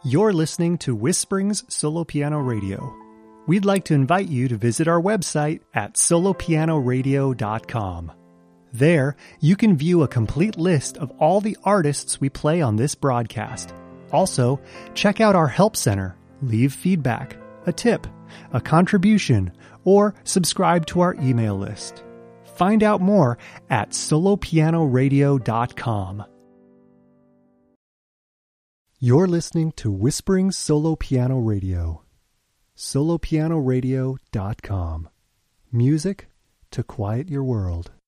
You're listening to Whisperings Solo Piano Radio. We'd like to invite you to visit our website at solopianoradio.com. There, you can view a complete list of all the artists we play on this broadcast. Also, check out our Help Center, leave feedback, a tip, a contribution, or subscribe to our email list. Find out more at solopianoradio.com. You're listening to Whispering Solo Piano Radio. solopianoradio.com. Music to quiet your world.